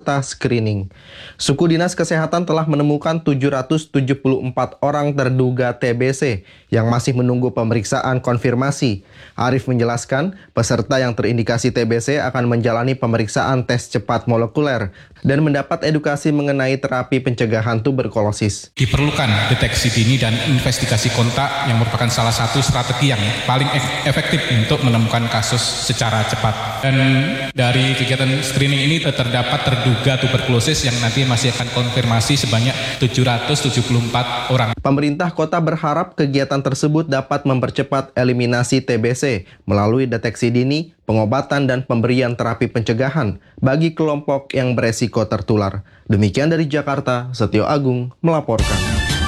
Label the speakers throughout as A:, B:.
A: serta screening. Suku Dinas Kesehatan telah menemukan 774 orang terduga TBC yang masih menunggu pemeriksaan konfirmasi. Arif menjelaskan, peserta yang terindikasi TBC akan menjalani pemeriksaan tes cepat molekuler dan mendapat edukasi mengenai terapi pencegahan tuberkulosis.
B: Diperlukan deteksi dini dan investigasi kontak yang merupakan salah satu strategi yang paling efektif untuk menemukan kasus secara cepat. Dan dari kegiatan screening ini terdapat terduga tuberkulosis yang nanti masih akan konfirmasi sebanyak 774 orang.
A: Pemerintah kota berharap kegiatan tersebut dapat mempercepat eliminasi TBC melalui deteksi dini, pengobatan dan pemberian terapi pencegahan bagi kelompok yang beresiko tertular. Demikian dari Jakarta, Setio Agung melaporkan.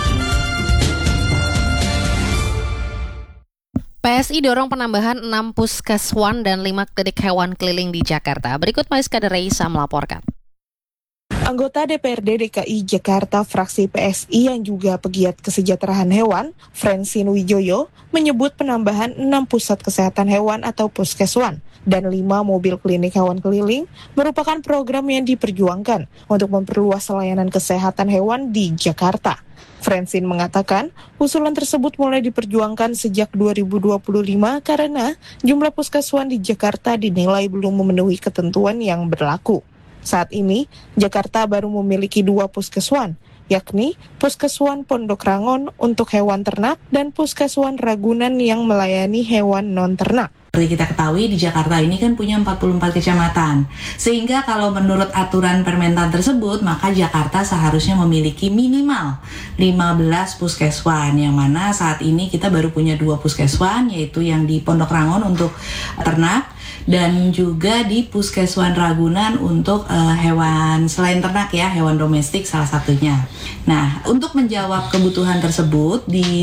C: PSI dorong penambahan 6 puskeswan dan 5 klinik hewan keliling di Jakarta. Berikut Maiska Dereisa melaporkan.
D: Anggota DPRD DKI Jakarta fraksi PSI yang juga pegiat kesejahteraan hewan, Francine Wijoyo, menyebut penambahan 6 pusat kesehatan hewan atau puskeswan dan 5 mobil klinik hewan keliling merupakan program yang diperjuangkan untuk memperluas layanan kesehatan hewan di Jakarta. Francine mengatakan, usulan tersebut mulai diperjuangkan sejak 2025 karena jumlah puskeswan di Jakarta dinilai belum memenuhi ketentuan yang berlaku. Saat ini, Jakarta baru memiliki 2 puskeswan, yakni Puskeswan Pondok Rangon untuk hewan ternak dan Puskeswan Ragunan yang melayani hewan non-ternak.
E: Seperti kita ketahui di Jakarta ini kan punya 44 kecamatan. Sehingga kalau menurut aturan Permentan tersebut, maka Jakarta seharusnya memiliki minimal 15 puskeswan. Yang mana saat ini kita baru punya 2 puskeswan, yaitu yang di Pondok Rangon untuk ternak dan juga di Puskeswan Ragunan untuk hewan selain ternak ya, hewan domestik salah satunya. Nah, untuk menjawab kebutuhan tersebut di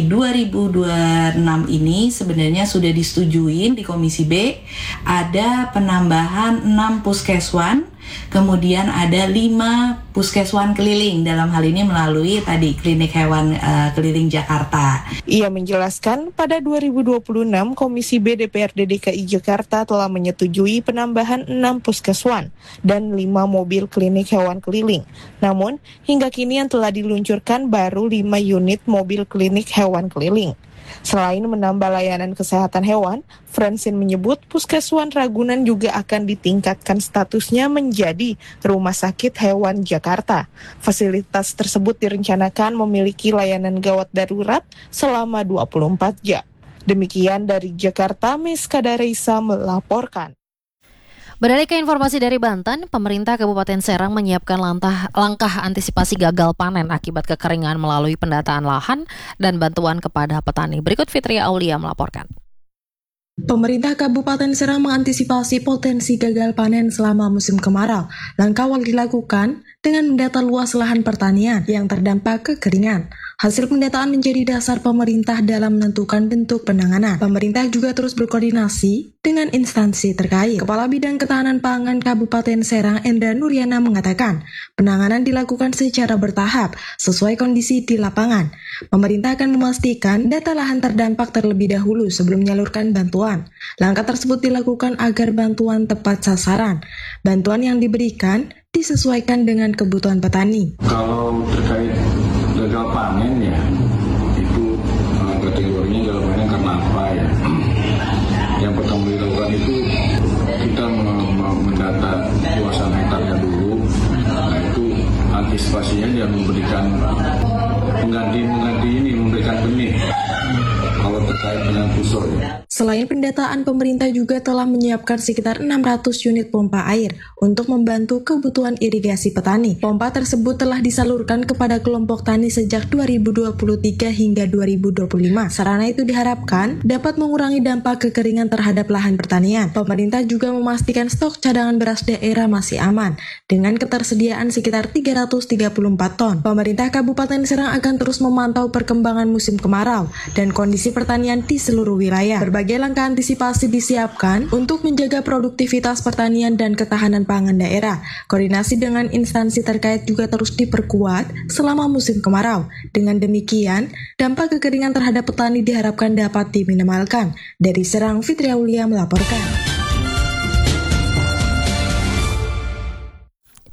E: 2026 ini sebenarnya sudah disetujui di Komisi B ada penambahan 6 puskeswan, kemudian ada 5 puskeswan keliling dalam hal ini melalui tadi klinik hewan keliling Jakarta.
D: Ia menjelaskan pada 2026 Komisi B DPRD DKI Jakarta telah menyetujui penambahan 6 puskeswan dan 5 mobil klinik hewan keliling. Namun hingga kini yang telah diluncurkan baru 5 unit mobil klinik hewan keliling. Selain menambah layanan kesehatan hewan, Francine menyebut Puskeswan Ragunan juga akan ditingkatkan statusnya menjadi Rumah Sakit Hewan Jakarta. Fasilitas tersebut direncanakan memiliki layanan gawat darurat selama 24 jam. Demikian dari Jakarta, Maiska Dereisa melaporkan.
C: Beralih ke informasi dari Banten, pemerintah Kabupaten Serang menyiapkan langkah antisipasi gagal panen akibat kekeringan melalui pendataan lahan dan bantuan kepada petani. Berikut Fitria Aulia melaporkan.
F: Pemerintah Kabupaten Serang mengantisipasi potensi gagal panen selama musim kemarau. Langkah awal dilakukan dengan mendata luas lahan pertanian yang terdampak kekeringan. Hasil pendataan menjadi dasar pemerintah dalam menentukan bentuk penanganan. Pemerintah juga terus berkoordinasi dengan instansi terkait. Kepala Bidang Ketahanan Pangan Kabupaten Serang, Endra Nuryana, mengatakan penanganan dilakukan secara bertahap sesuai kondisi di lapangan. Pemerintah akan memastikan data lahan terdampak terlebih dahulu sebelum menyalurkan bantuan. Langkah tersebut dilakukan agar bantuan tepat sasaran. Bantuan yang diberikan disesuaikan dengan kebutuhan petani.
G: Kalau terkait gagal panen ya, itu kategorinya gagal panen karena apa ya? Yang pertama dilakukan itu kita mendata luasan hektarnya dulu. Nah itu antisipasinya dia memberikan memberikan benih kalau terkait dengan pusur ya.
F: Selain pendataan, pemerintah juga telah menyiapkan sekitar 600 unit pompa air untuk membantu kebutuhan irigasi petani. Pompa tersebut telah disalurkan kepada kelompok tani sejak 2023 hingga 2025. Sarana itu diharapkan dapat mengurangi dampak kekeringan terhadap lahan pertanian. Pemerintah juga memastikan stok cadangan beras daerah masih aman dengan ketersediaan sekitar 334 ton. Pemerintah Kabupaten Serang akan terus memantau perkembangan musim kemarau dan kondisi pertanian di seluruh wilayah. Berbagai langkah antisipasi disiapkan untuk menjaga produktivitas pertanian dan ketahanan pangan daerah. Koordinasi dengan instansi terkait juga terus diperkuat selama musim kemarau. Dengan demikian, dampak kekeringan terhadap petani diharapkan dapat diminimalkan. Dari Serang, Fitri Aulia melaporkan.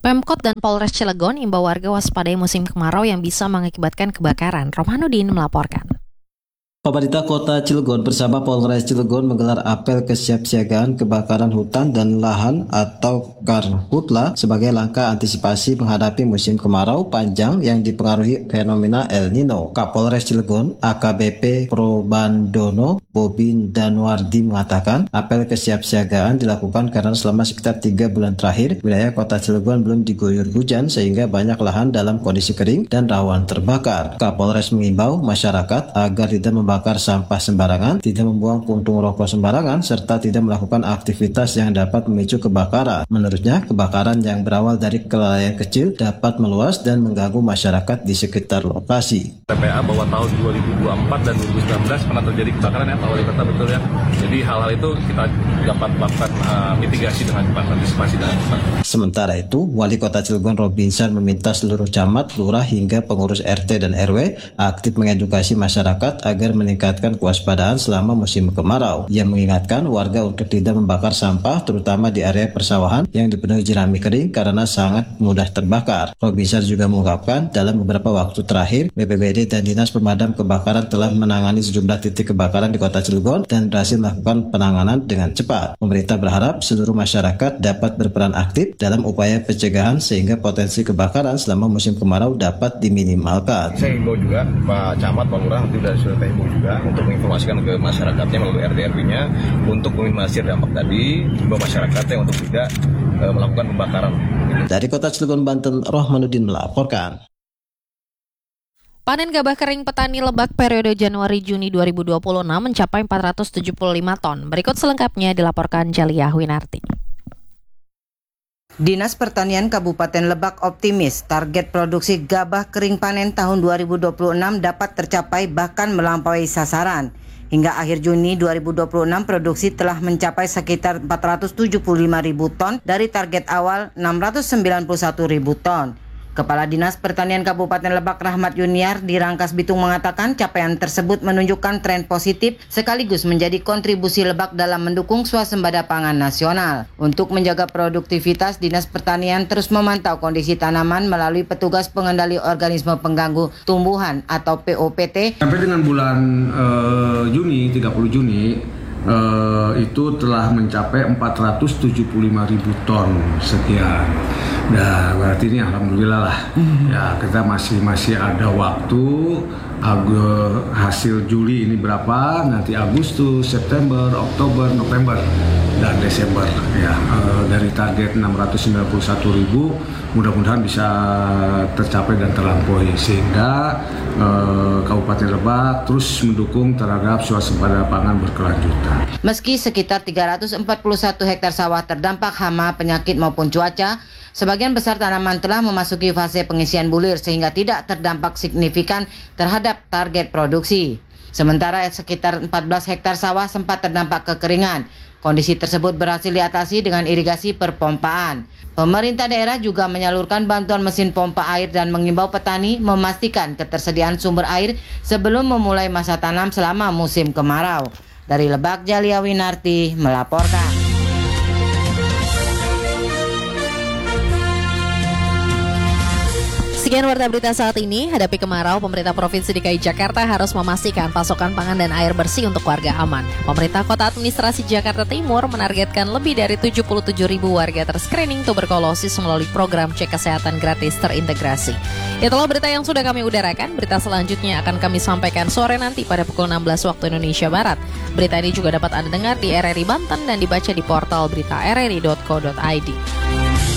C: Pemkot dan Polres Cilegon imbau warga waspadai musim kemarau yang bisa mengakibatkan kebakaran. Romhanudin melaporkan.
H: Pemerintah Kota Cilegon bersama Polres Cilegon menggelar apel kesiapsiagaan kebakaran hutan dan lahan atau Karhutla sebagai langkah antisipasi menghadapi musim kemarau panjang yang dipengaruhi fenomena El Nino. Kapolres Cilegon AKBP Probandono Bobin Danwardi mengatakan apel kesiapsiagaan dilakukan karena selama sekitar 3 bulan terakhir wilayah Kota Cilegon belum diguyur hujan sehingga banyak lahan dalam kondisi kering dan rawan terbakar. Kapolres mengimbau masyarakat agar tidak membakar sampah sembarangan, tidak membuang puntung rokok sembarangan, serta tidak melakukan aktivitas yang dapat memicu kebakaran. Menurutnya, kebakaran yang berawal dari kelalaian kecil dapat meluas dan mengganggu masyarakat di sekitar lokasi.
I: TPA bahwa tahun 2024 dan 2019 pernah terjadi kebakaran ya Pak Wali Kota, betul ya. Jadi hal-hal itu kita dapat melakukan mitigasi dengan cepat, antisipasi dengan cepat.
H: Sementara itu, Wali Kota Cilegon Robinson meminta seluruh camat, lurah hingga pengurus RT dan RW aktif mengedukasi masyarakat agar meningkatkan kewaspadaan selama musim kemarau. Ia mengingatkan warga untuk tidak membakar sampah terutama di area persawahan yang dipenuhi jerami kering karena sangat mudah terbakar. Robinson juga mengungkapkan dalam beberapa waktu terakhir BPBD dan Dinas Pemadam Kebakaran telah menangani sejumlah titik kebakaran di Kota Cilegon dan berhasil melakukan penanganan dengan cepat. Pemerintah berharap seluruh masyarakat dapat berperan aktif dalam upaya pencegahan sehingga potensi kebakaran selama musim kemarau dapat diminimalkan.
I: Saya himbau juga Pak Camat, Pak Lurah nanti sudah saya himbau juga untuk menginformasikan ke masyarakatnya melalui RT/RW-nya untuk meminimalisir dampak tadi, himbau masyarakatnya untuk tidak melakukan pembakaran.
H: Dari Kota Cilegon, Banten, Rohmanudin melaporkan.
C: Panen gabah kering petani Lebak periode Januari-Juni 2026 mencapai 475 ton. Berikut selengkapnya dilaporkan Jalia Winarti.
J: Dinas Pertanian Kabupaten Lebak optimis target produksi gabah kering panen tahun 2026 dapat tercapai bahkan melampaui sasaran. Hingga akhir Juni 2026 produksi telah mencapai sekitar 475.000 ton dari target awal 691.000 ton. Kepala Dinas Pertanian Kabupaten Lebak Rahmat Yuniar di Rangkas Bitung mengatakan capaian tersebut menunjukkan tren positif sekaligus menjadi kontribusi Lebak dalam mendukung swasembada pangan nasional. Untuk menjaga produktivitas, Dinas Pertanian terus memantau kondisi tanaman melalui petugas pengendali organisme pengganggu tumbuhan atau POPT.
G: Sampai dengan bulan Juni, 30 Juni, itu telah mencapai 475.000 ton sekian. Nah, berarti ini alhamdulillah lah. Ya, kita masih ada waktu. Hasil Juli ini berapa? Nanti Agustus, September, Oktober, November, dan Desember. Ya, dari target 691.000 mudah-mudahan bisa tercapai dan terlampaui sehingga Kabupaten Lebak terus mendukung terhadap swasembada pangan berkelanjutan.
J: Meski sekitar 341 hektar sawah terdampak hama, penyakit maupun cuaca, sebagian besar tanaman telah memasuki fase pengisian bulir sehingga tidak terdampak signifikan terhadap target produksi. Sementara sekitar 14 hektar sawah sempat terdampak kekeringan. Kondisi tersebut berhasil diatasi dengan irigasi perpompaan. Pemerintah daerah juga menyalurkan bantuan mesin pompa air dan mengimbau petani memastikan ketersediaan sumber air sebelum memulai masa tanam selama musim kemarau. Dari Lebak, Jalia Winarti melaporkan.
C: Sekian warta berita saat ini. Hadapi kemarau, pemerintah Provinsi DKI Jakarta harus memastikan pasokan pangan dan air bersih untuk warga aman. Pemerintah Kota Administrasi Jakarta Timur menargetkan lebih dari 77.000 warga terscreening tuberkulosis melalui program cek kesehatan gratis terintegrasi. Itulah berita yang sudah kami udarakan. Berita selanjutnya akan kami sampaikan sore nanti pada pukul 16 waktu Indonesia Barat. Berita ini juga dapat Anda dengar di RRI Banten dan dibaca di portal berita rri.co.id.